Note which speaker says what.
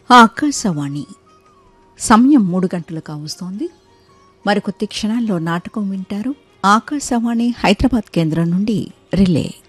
Speaker 1: ఆకాశవాణి సమయం 3 గంటలు కావస్తోంది. మరికొద్ది క్షణాల్లో నాటకం వింటారు. ఆకాశవాణి హైదరాబాద్ కేంద్రం నుండి రిలే.